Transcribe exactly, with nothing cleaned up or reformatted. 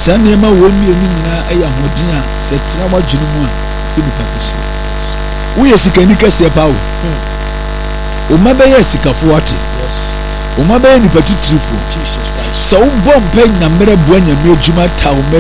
saa nneɛma wɔ mmienu nyinaa ɛyɛ ahoɔden a sɛ tena w'adwene mu a ɛnipa kɛseɛ woyɛ sikani kɛseɛ pa wo wo mma bɛyɛ sikafoɔ ate wo mma bɛyɛ nipa titirifoɔ sɛ wobɔ mpa nyammerɛ boa nyame adwuma ta wo mma